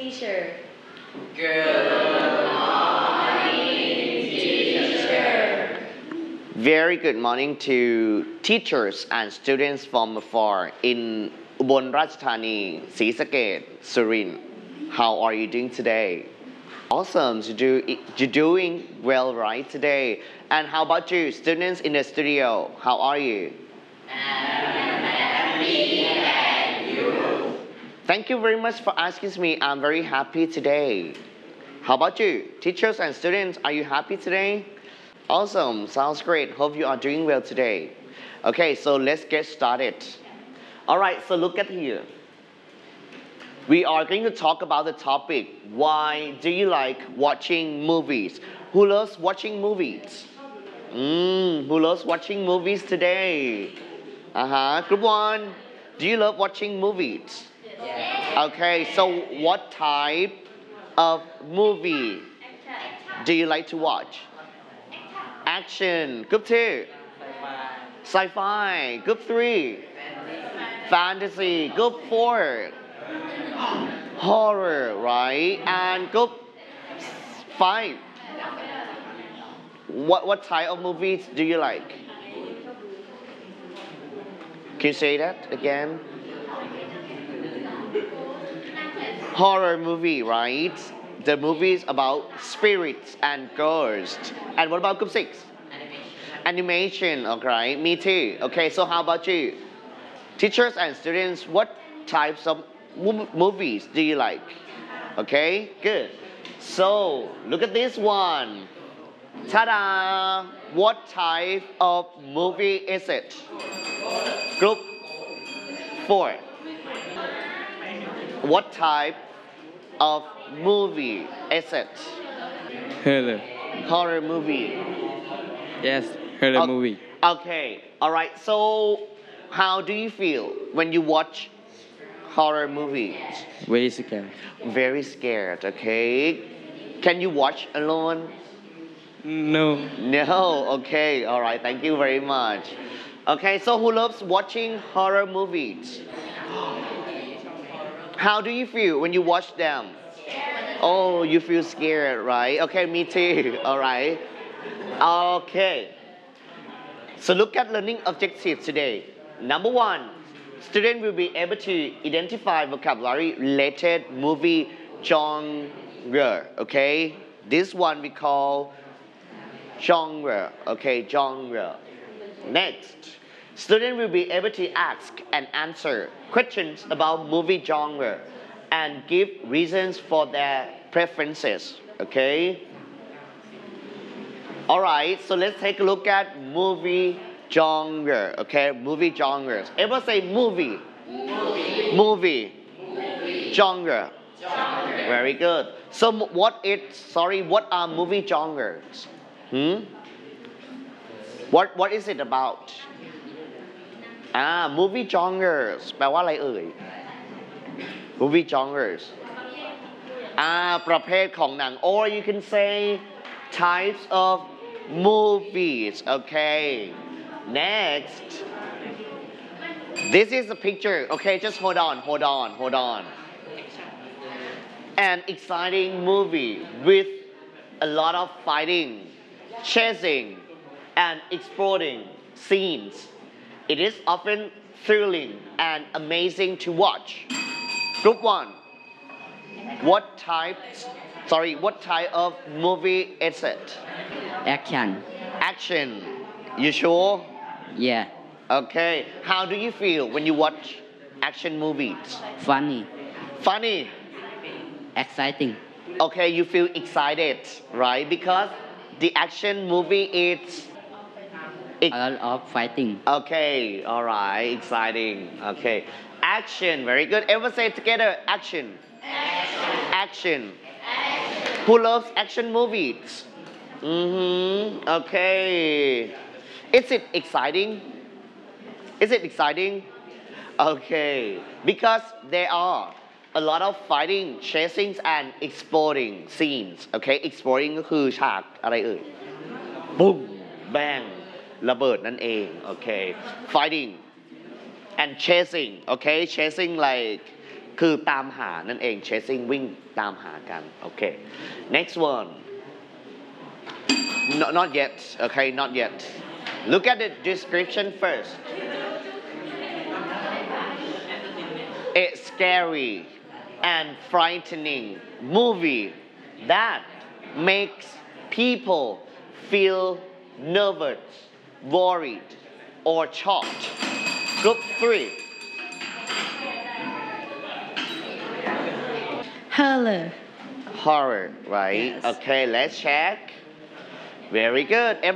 teacher. Good morning, teacher. Very good morning to teachers and students from afar in Ubon Ratchathani,ศรีสะเกษ Surin. How are you doing today? Awesome, you're doing well right today. And how about you, students in the studio? How are you? Thank you very much for asking me. I'm very happy today. How about you? Teachers and students, are you happy today? Awesome, sounds great. Hope you are doing well today. Okay, so let's get started. Alright, so look at here. We are going to talk about the topic, why do you like watching movies? Who loves watching movies? Who loves watching movies today? Group 1, do you love watching movies? Okay, so what type of movie do you like to watch? Action. Group 2. Sci-fi. Group 3. Fantasy. Group 4. Horror, right? And group 5. What type of movies do you like? Can you say that again? Horror movie, right? The movies about spirits and ghosts. And what about group 6? Animation, okay, me too. Okay, so how about you? Teachers and students, what types of movies do you like? Okay, good. So, look at this one. Ta-da! What type of movie is it? Group 4. What type of movie is it? Horror. Horror movie. Yes, horror movie. Okay, alright, so how do you feel when you watch horror movies? Very scared. Very scared, okay. Can you watch alone? No. No, okay, alright, thank you very much. Okay, so who loves watching horror movies? How do you feel when you watch them? Oh, you feel scared, right? Okay, me too, alright. Okay. So look at learning objectives today. Number 1, student will be able to identify vocabulary related movie genre, okay? This one we call genre, okay, genre. Next, student will be able to ask and answer questions about movie genre and give reasons for their preferences, okay? Alright, so let's take a look at movie genre, okay? Movie genres. Everyone say movie. Movie. Genre. Very good. So what are movie genres? What is it about? Movie genres แปลว่าอะไรเอ่ย Movie genres ประเภทของหนัง or you can say types of movies, okay? Next, this is a picture, okay? Just hold on. An exciting movie with a lot of fighting, chasing, and exploding scenes. It is often thrilling and amazing to watch. Group 1. What type of movie is it? Action. Action. You sure? Yeah. Okay. How do you feel when you watch action movies? Funny. Funny. Exciting. Okay, you feel excited, right? Because the action movie is A lot of fighting. okay, alright, exciting. Okay. Action, very good. Everyone say it together. Action. Action. Who loves action movies? Okay. Is it exciting? Okay. Because there are a lot of fighting, chasing and exploding scenes. Okay, exploding ก็คือฉากอะไรเอ่ย Boom, bang, ระเบิดนั่นเอง Okay. Fighting and chasing. Okay, chasing like คือตามหานั่นเอง chasing วิ่งตามหากันโอเค next one no, not yet okay not yet look at the description first it's scary and frightening movie that makes people feel nervous worried or shocked group 3 Hurler. horror right Yes. okay let's check very good